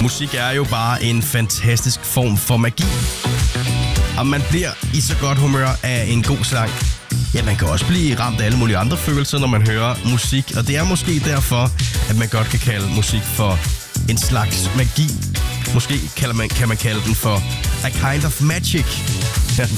Musik er jo bare en fantastisk form for magi. Og man bliver i så godt humør af en god sang. Ja, man kan også blive ramt af alle mulige andre følelser, når man hører musik. Og det er måske derfor, at man godt kan kalde musik for en slags magi. Måske kan man kalde den for a kind of magic.